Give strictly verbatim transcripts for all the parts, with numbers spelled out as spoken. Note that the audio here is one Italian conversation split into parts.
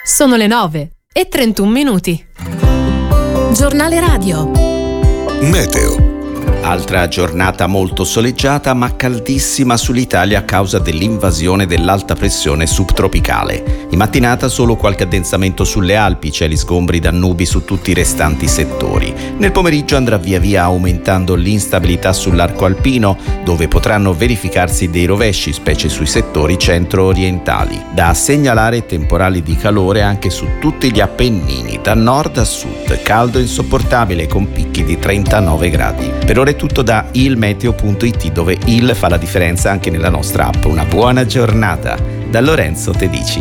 Sono le nove e trentuno minuti. Giornale radio. Meteo. Altra giornata molto soleggiata ma caldissima sull'Italia a causa dell'invasione dell'alta pressione subtropicale. In mattinata solo qualche addensamento sulle Alpi, cieli sgombri da nubi su tutti i restanti settori. Nel pomeriggio andrà via via aumentando l'instabilità sull'arco alpino, dove potranno verificarsi dei rovesci, specie sui settori centro-orientali. Da segnalare temporali di calore anche su tutti gli Appennini, da nord a sud, caldo insopportabile con picchi di trentanove gradi. Per ora è tutto da ilmeteo punto it, dove il fa la differenza anche nella nostra app. Una buona giornata da Lorenzo Tedici.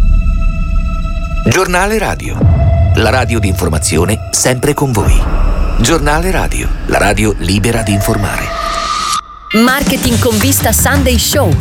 Giornale radio, la radio di informazione sempre con voi. Giornale radio, la radio libera di informare. Marketing con vista Sunday Show.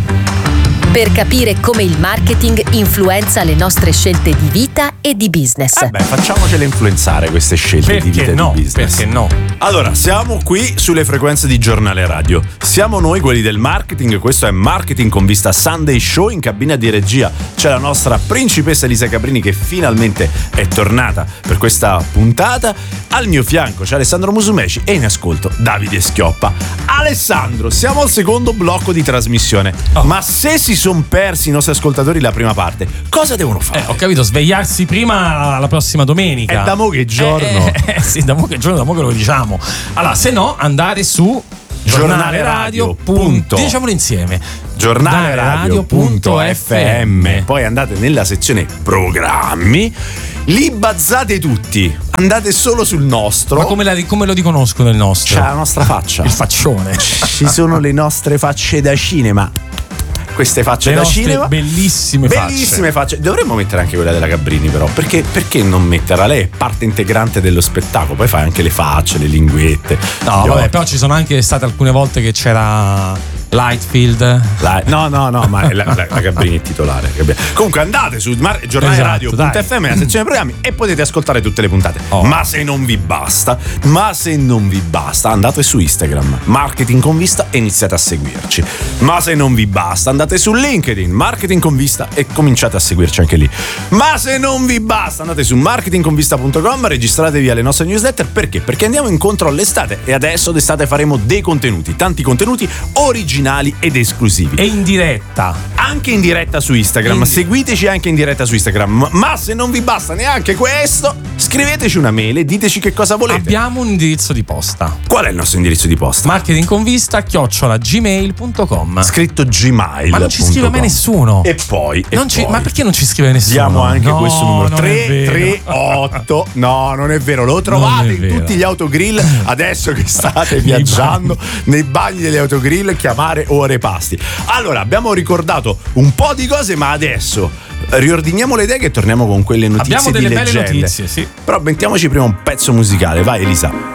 Per capire come il marketing influenza le nostre scelte di vita e di business. Eh beh, facciamocele influenzare queste scelte perché di vita no, e di business. Perché no? Allora, siamo qui sulle frequenze di Giornale Radio. Siamo noi quelli del marketing. Questo è Marketing con vista Sunday Show. In cabina di regia c'è la nostra principessa Elisa Caprini, che finalmente è tornata per questa puntata. Al mio fianco c'è Alessandro Musumeci e in ascolto Davide Schioppa. Alessandro, siamo al secondo blocco di trasmissione. Oh. Ma se si sono persi i nostri ascoltatori la prima parte, cosa devono fare? Eh, ho capito, svegliarsi prima la prossima domenica. E da mo' che giorno? Eh, eh, eh, sì, da mo' che giorno, da mo' che lo diciamo. Allora, se no, andare su giornale radio. Diciamolo insieme. giornale radio punto effe emme. Poi andate nella sezione programmi. Li bazzate tutti. Andate solo sul nostro. Ma come, la, come lo riconoscono il nostro? C'è la nostra faccia. Il faccione. Ci sono le nostre facce da cinema. Queste facce le da nostre cinema. Bellissime facce. Bellissime facce. Dovremmo mettere anche quella della Cabrini, però. Perché, perché non metterla? Lei è parte integrante dello spettacolo. Poi fai anche le facce, le linguette. No, vabbè, però ci sono anche state alcune volte che c'era Lightfield. Light, no, no, no, ma la, la, la Cabrini è titolare. Comunque andate su giornale radio punto effe emme, la sezione programmi, e potete ascoltare tutte le puntate. Oh. Ma se non vi basta, ma se non vi basta, andate su Instagram, Marketing con Vista, e iniziate a seguirci. Ma se non vi basta, andate su LinkedIn, Marketing con Vista, e cominciate a seguirci anche lì. Ma se non vi basta, andate su marketing con vista punto com, registratevi alle nostre newsletter. Perché? Perché andiamo incontro all'estate, e adesso d'estate faremo dei contenuti, tanti contenuti originali ed esclusivi. E in diretta. Anche in diretta su Instagram. In... Seguiteci anche in diretta su Instagram. Ma se non vi basta neanche questo, scriveteci una mail e diteci che cosa volete. Abbiamo un indirizzo di posta. Qual è il nostro indirizzo di posta? marketingconvista chiocciola gmail punto com. Scritto Gmail. Ma non ci scrive mai nessuno. E poi, e non poi. Ci, ma perché non ci scrive nessuno? Diamo anche no, questo numero tre tre otto. No, non è vero. Lo trovate in vero. Tutti gli autogrill. Adesso che state viaggiando nei bagni degli autogrill, chiamare ore pasti. Allora, abbiamo ricordato un po' di cose, ma adesso riordiniamo le idee, che torniamo con quelle notizie. Abbiamo delle di belle leggende. notizie, sì. Però mettiamoci prima un pezzo musicale. Vai, Elisa.